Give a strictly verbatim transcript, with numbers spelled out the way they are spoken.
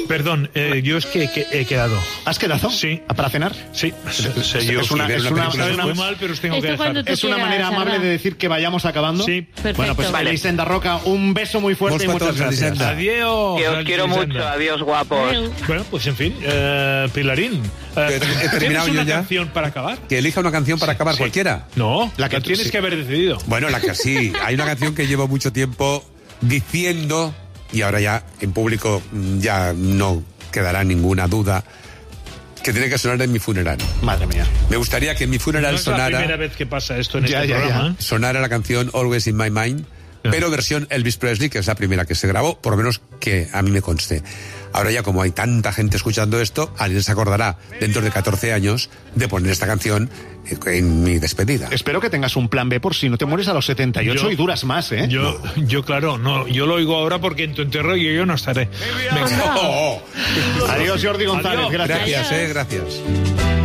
Perdón, eh, yo es que, que he quedado. ¿Has quedado? Sí. ¿Para cenar? Sí. Es, sé yo, es una, sí, es una, una, película es una, muy mal, pero os tengo Esto que dejar. cuando es una quieras, manera amable Arda. de decir que vayamos acabando. Sí. Perfecto. Bueno, pues Vale. Elisenda Roca, un beso muy fuerte y Vos muchas para todos, gracias. Elisenda. Adiós. Que os quiero Elisenda. mucho, adiós guapos. Adeu. Bueno, pues en fin, eh, Pilarín. Eh, He terminado ¿tienes yo una ya. canción para acabar? Que elija una canción para acabar Sí. cualquiera. No, La la que que tú- tienes sí. que haber decidido. Bueno, la que sí. Hay una canción que llevo mucho tiempo diciendo, y ahora ya en público mm, ya no quedará ninguna duda, que tiene que sonar en mi funeral. Madre mía. Me gustaría que en mi funeral No es la sonara, primera vez que pasa esto en Ya, este ya, ya. programa. ¿eh? sonara la canción Always in My Mind, Ya. pero versión Elvis Presley, que es la primera que se grabó, por lo menos que a mí me conste. Ahora ya, como hay tanta gente escuchando esto, alguien se acordará dentro de catorce años de poner esta canción en mi despedida. Espero que tengas un plan B por si no te mueres a los setenta y ocho Yo- y duras más, ¿eh? Yo, yo, claro, no, yo lo oigo ahora porque en tu entierro yo, yo no estaré. Venga. Oh, oh. Adiós, Jordi González. Adiós. Gracias. Gracias, eh, gracias.